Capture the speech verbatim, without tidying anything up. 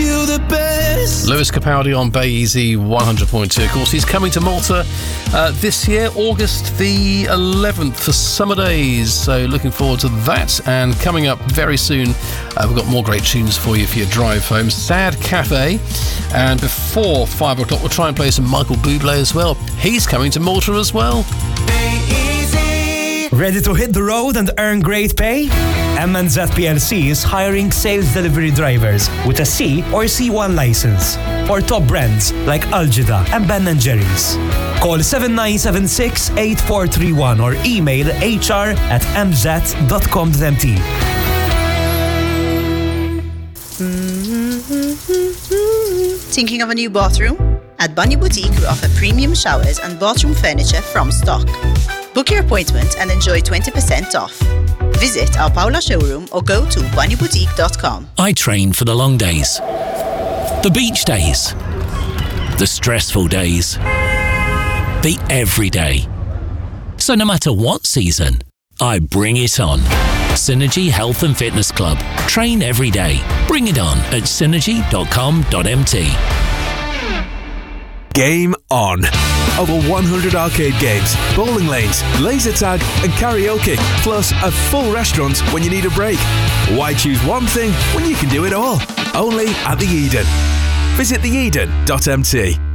you the best. Lewis Capaldi on Bay Easy one hundred point two. Of course, he's coming to Malta uh, this year, August the eleventh, for Summer Days. So looking forward to that. And coming up very soon, uh, we've got more great tunes for you for your drive home. Sad Cafe. And before five o'clock, we'll try and play some Michael Bublé as well. He's coming to Malta as well. Ready to hit the road and earn great pay? M and Z P L C is hiring sales delivery drivers with a C or C one license for top brands like Algida and Ben and Jerry's. Call seven nine seven six, eight four three one or email h r at m z dot com dot m t. Thinking of a new bathroom? At Bunny Boutique, we offer premium showers and bathroom furniture from stock. Book your appointment and enjoy twenty percent off. Visit our Paula showroom or go to bunny boutique dot com. I train for the long days, the beach days, the stressful days, the everyday. So no matter what season, I bring it on. Synergy Health and Fitness Club. Train every day. Bring it on at synergy dot com dot m t. Game on. Over one hundred arcade games, bowling lanes, laser tag and karaoke, plus a full restaurant when you need a break. Why choose one thing when you can do it all? Only at the Eden. Visit the eden dot m t.